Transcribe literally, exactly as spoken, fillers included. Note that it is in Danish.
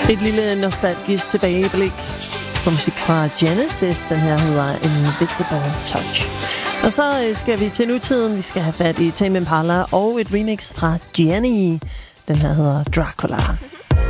Et lille nostalgisk tilbageblik på musik fra Genesis. Den her hedder Invisible Touch. Og så skal vi til nutiden. Vi skal have fat i Tame Impala og et remix fra Gianni. Den her hedder Dracula.